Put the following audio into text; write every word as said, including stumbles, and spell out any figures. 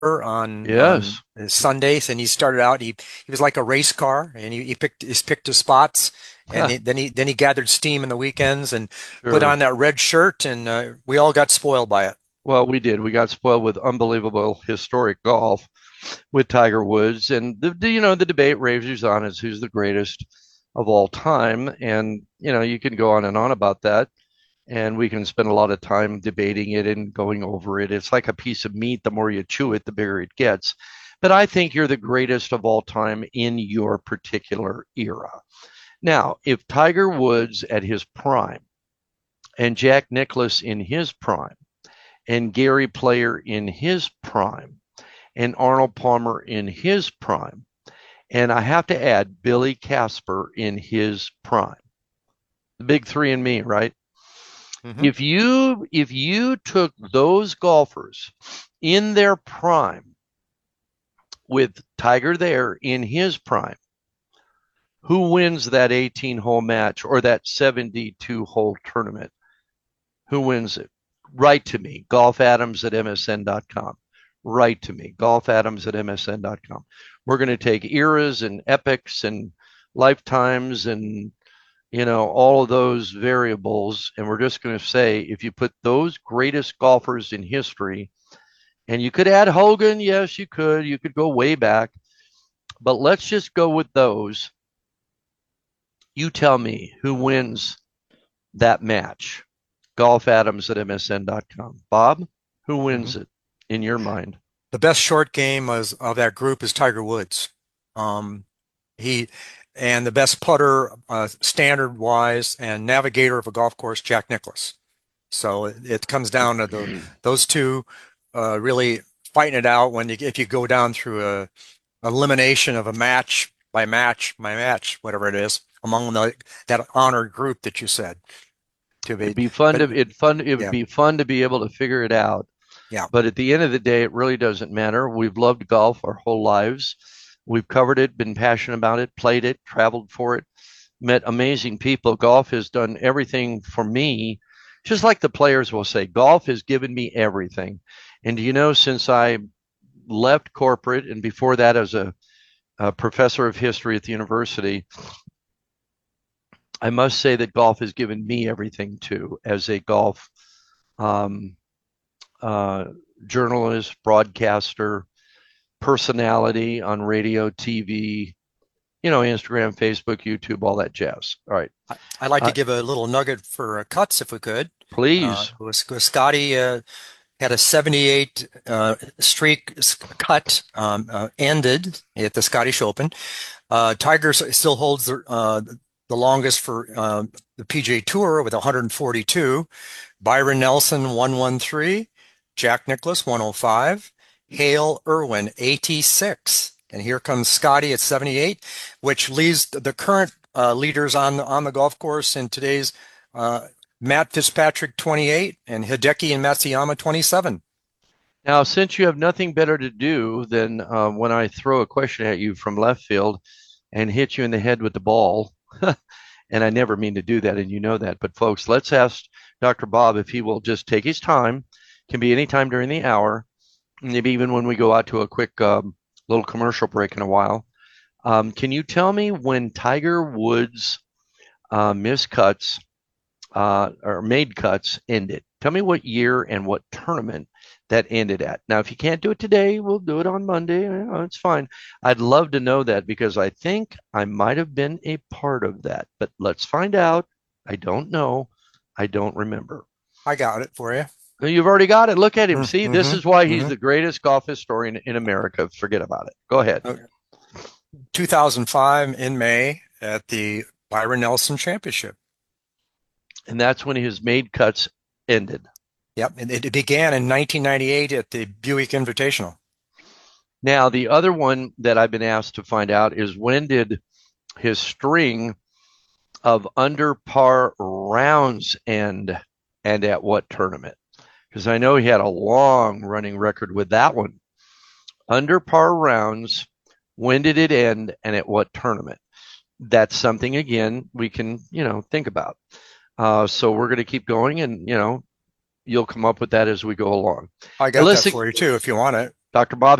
on on Yes. Sundays, and he started out. He he was like a race car, and he, he picked he picked his spots, and he, then he then he gathered steam in the weekends and put Sure. on that red shirt, and uh, we all got spoiled by it. Well, we did. We got spoiled with unbelievable historic golf with Tiger Woods, and the, the you know the debate rages on is who's the greatest of all time, and you know you can go on and on about that, and we can spend a lot of time debating it and going over it. It's like a piece of meat. The more you chew it, the bigger it gets. But I think you're the greatest of all time in your particular era. Now, if Tiger Woods at his prime and Jack Nicklaus in his prime and Gary Player in his prime and Arnold Palmer in his prime, and I have to add Billy Casper in his prime, the big three and me, right? Hmm. If you if you took those golfers in their prime with Tiger there in his prime, who wins that eighteen hole match or that seventy-two hole tournament? Who wins it? Write to me, golf adams at m s n dot com. Write to me, golf adams at m s n dot com. We're going to take eras and epics and lifetimes and you know all of those variables, and we're just going to say if you put those greatest golfers in history, and you could add Hogan, yes, you could, you could go way back, but let's just go with those. You tell me who wins that match. Golf Adams at m s n dot com. Bob, who Hmm. wins it in your mind? The best short game was, of that group is Tiger Woods. Um, he and the best putter, uh, standard wise, and navigator of a golf course, Jack Nicklaus. So it, it comes down to the those two uh, really fighting it out when you if you go down through a elimination of a match by match by match, whatever it is, among the that honored group that you said to It'd be. be fun But to it fun it would yeah, be fun to be able to figure it out. yeah. But at the end of the day, it really doesn't matter. We've loved golf our whole lives. We've covered it, been passionate about it, played it, traveled for it, met amazing people. Golf has done everything for me, just like the players will say, golf has given me everything. And you know, since I left corporate and before that as a, a professor of history at the university, I must say that golf has given me everything too, as a golf um, uh, journalist, broadcaster, personality on radio, T V, you know, Instagram, Facebook, YouTube, all that jazz. All right. I, I'd like to Uh, give a little nugget for uh, cuts if we could. Uh, please. was, was Scotty uh, had a seventy-eight uh, streak cut um, uh, ended at the Scottish Open. Uh, Tiger s- still holds the uh, the longest for uh, the P G A Tour with one hundred forty-two. Byron Nelson one hundred thirteen, Jack Nicklaus one hundred five, Hale Irwin eighty-six, and here comes Scotty at seventy-eight, which leaves the current uh, leaders on the, on the golf course in today's uh, Matt Fitzpatrick twenty-eight and Hideki and Matsuyama twenty-seven. Now, since you have nothing better to do than uh, when I throw a question at you from left field and hit you in the head with the ball, and I never mean to do that, and you know that. But folks, let's ask Doctor Bob if he will just take his time. Can be any time during the hour, maybe even when we go out to a quick um, little commercial break in a while. Um, can you tell me when Tiger Woods' uh, missed cuts uh, or made cuts ended? Tell me what year and what tournament that ended at. Now, if you can't do it today, we'll do it on Monday. Uh, It's fine. I'd love to know that because I think I might have been a part of that, but let's find out. I don't know. I don't remember. I got it for you. You've already got it. Look at him. See, this Mm-hmm. is why he's Mm-hmm. the greatest golf historian in America. Forget about it. Go ahead. two thousand five in May at the Byron Nelson Championship. And that's when his made cuts ended. Yep, and it began in nineteen ninety-eight at the Buick Invitational. Now, the other one that I've been asked to find out is when did his string of under par rounds end and at what tournament? Because I know he had a long running record with that one. Under par rounds, when did it end and at what tournament? That's something, again, we can, you know, think about. Uh, so we're going to keep going and, you know, you'll come up with that as we go along. I Hey, got that listen, for you too, if you want it. Doctor Bob